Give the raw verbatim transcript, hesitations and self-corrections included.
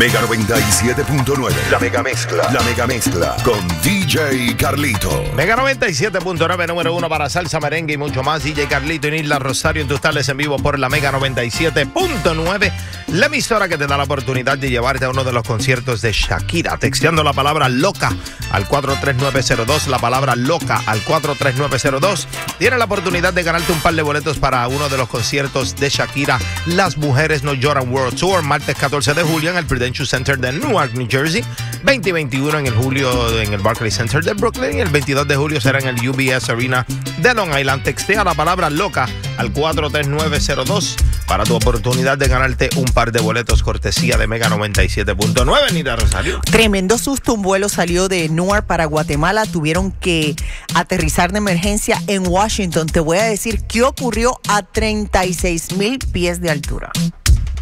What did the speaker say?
Mega noventa y siete punto nueve. La mega mezcla. La mega mezcla con D J Carlito. Mega noventa y siete punto nueve, número uno para salsa, merengue y mucho más. D J Carlito y Nilda Rosario en tus tardes en vivo por la Mega noventa y siete punto nueve. La emisora que te da la oportunidad de llevarte a uno de los conciertos de Shakira. Texteando la palabra loca al cuatro tres nueve cero dos. La palabra loca al cuatro tres nueve cero dos. Tienes la oportunidad de ganarte un par de boletos para uno de los conciertos de Shakira. Las Mujeres No Lloran World Tour. Martes catorce de julio en el Prudential Center de Newark, New Jersey. veinte y veintiuno en el julio en el Barclays Center de Brooklyn. Y el veintidós de julio será en el U B S Arena de Long Island. Textea la palabra loca al cuatro tres nueve cero dos para tu oportunidad de ganarte un par de boletos cortesía de Mega noventa y siete punto nueve. Nilda Rosario. Tremendo susto. Un vuelo salió de Newark para Guatemala. Tuvieron que aterrizar de emergencia en Washington. Te voy a decir qué ocurrió a treinta y seis mil pies de altura.